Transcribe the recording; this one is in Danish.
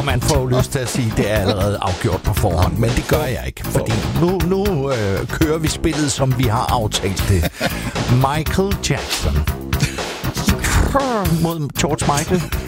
Og man får jo lyst til at sige, at det er allerede afgjort på forhånd, men det gør jeg ikke, fordi nu kører vi spillet, som vi har aftalt det. Michael Jackson mod George Michael.